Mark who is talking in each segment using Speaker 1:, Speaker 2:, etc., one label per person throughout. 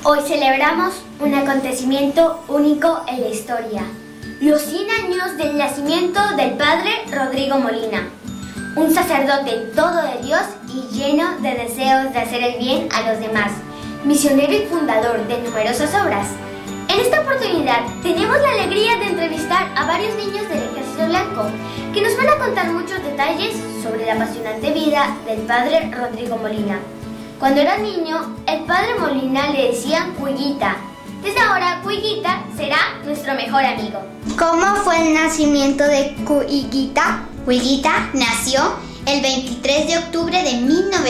Speaker 1: Hoy celebramos un acontecimiento único en la historia, los 100 años del nacimiento del Padre Rodrigo Molina, un sacerdote todo de Dios y lleno de deseos de hacer el bien a los demás, misionero y fundador de numerosas obras. En esta oportunidad tenemos la alegría de entrevistar a varios niños del Ejército Blanco que nos van a contar muchos detalles sobre la apasionante vida del Padre Rodrigo Molina. Cuando era niño, el Padre Molina le decían Cuiguita. Desde ahora, Cuiguita será nuestro mejor amigo.
Speaker 2: ¿Cómo fue el nacimiento de Cuiguita?
Speaker 3: Cuiguita nació el 23 de octubre de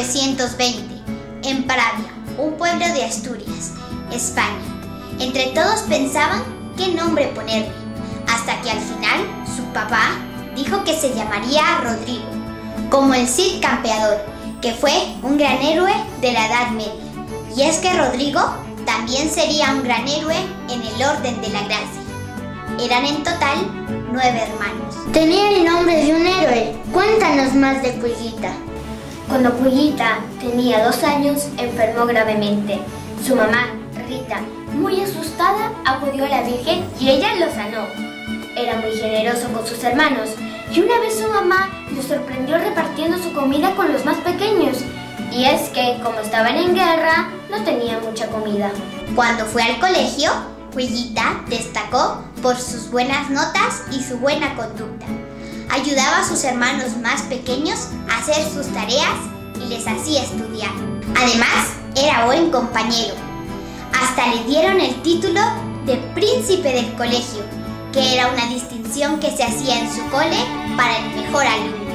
Speaker 3: 1920 en Pravia, un pueblo de Asturias, España. Entre todos pensaban qué nombre ponerle, hasta que al final su papá dijo que se llamaría Rodrigo, como el Cid Campeador, que fue un gran héroe de la Edad Media. Y es que Rodrigo también sería un gran héroe en el orden de la gracia. Eran en total 9 hermanos.
Speaker 2: Tenía el nombre de un héroe. Cuéntanos más de Cuiguita.
Speaker 1: Cuando Cuiguita tenía 2 años, enfermó gravemente. Su mamá, Rita, muy asustada, acudió a la Virgen y ella lo sanó. Era muy generoso con sus hermanos y una vez su mamá lo sorprendió repartiendo su comida con los más pequeños. Y es que, como estaban en guerra, no tenían mucha comida.
Speaker 3: Cuando fue al colegio, Cuiguita destacó por sus buenas notas y su buena conducta. Ayudaba a sus hermanos más pequeños a hacer sus tareas y les hacía estudiar. Además, era buen compañero. Hasta le dieron el título de príncipe del colegio, que era una distinción que se hacía en su cole para el mejor alumno.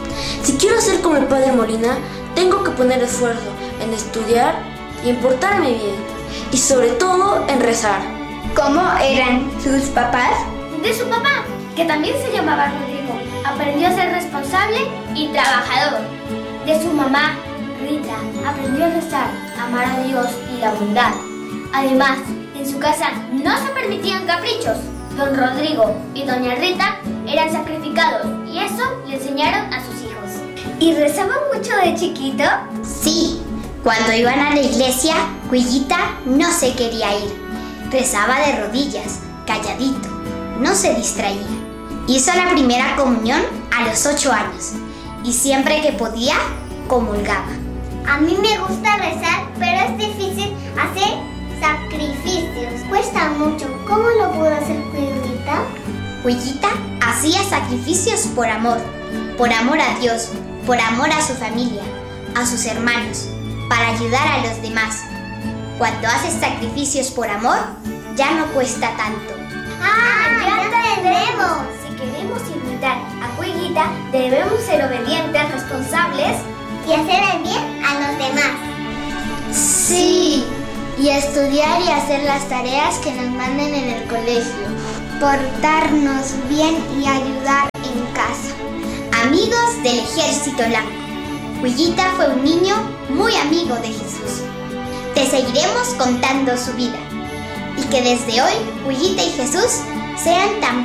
Speaker 4: Si quiero ser como el Padre Molina, tengo que poner esfuerzo en estudiar y en portarme bien, y sobre todo en rezar.
Speaker 2: ¿Cómo eran sus papás?
Speaker 1: De su papá, que también se llamaba Rodrigo, aprendió a ser responsable y trabajador. De su mamá, Rita, aprendió a rezar, amar a Dios y la bondad. Además, en su casa no se permitían caprichos. Don Rodrigo y doña Rita eran sacrificados y eso le enseñaron a sus hijos. ¿Y rezaban mucho de chiquito?
Speaker 3: Sí, cuando iban a la iglesia, Cuiguita no se quería ir. Rezaba de rodillas, calladito, no se distraía. Hizo la primera comunión a los 8 años y siempre que podía, comulgaba.
Speaker 2: A mí me gusta rezar, pero es difícil hacer sacrificios. Cuesta mucho. ¿Cómo lo pudo hacer Cuiguita?
Speaker 3: Cuiguita hacía sacrificios por amor a Dios, por amor a su familia, a sus hermanos, para ayudar a los demás. Cuando haces sacrificios por amor, ya no cuesta tanto.
Speaker 2: ¡Ya entendemos!
Speaker 1: Si queremos imitar a Cuiguita, debemos ser obedientes, responsables
Speaker 2: Y hacer el bien a los demás.
Speaker 3: Sí.
Speaker 2: Y estudiar y hacer las tareas que nos manden en el colegio. Portarnos bien y ayudar en casa.
Speaker 3: Amigos del Ejército Blanco. Cuiguita fue un niño muy amigo de Jesús. Te seguiremos contando su vida. Y que desde hoy, Cuiguita y Jesús sean tan